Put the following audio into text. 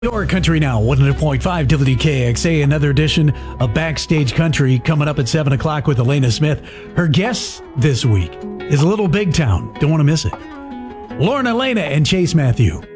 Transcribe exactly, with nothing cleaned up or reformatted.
Your Country Now, one hundred point five W K X A, another edition of Backstage Country coming up at seven o'clock with Elena Smith. Her guest this week is Little Big Town. Don't want to miss it. Lauren Elena and Chase Matthew.